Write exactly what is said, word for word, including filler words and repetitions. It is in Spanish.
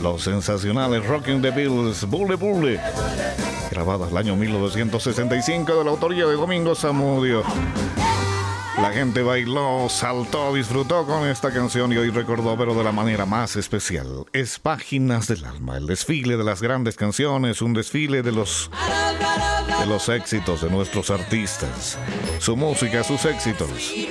Los sensacionales Rocking the Bills, Bully Bully, grabadas el año mil novecientos sesenta y cinco, de la autoría de Domingo Zamudio. La gente bailó, saltó, disfrutó con esta canción y hoy recordó, pero de la manera más especial. Es Páginas del Alma, el desfile de las grandes canciones, un desfile de los, de los éxitos de nuestros artistas, su música, sus éxitos.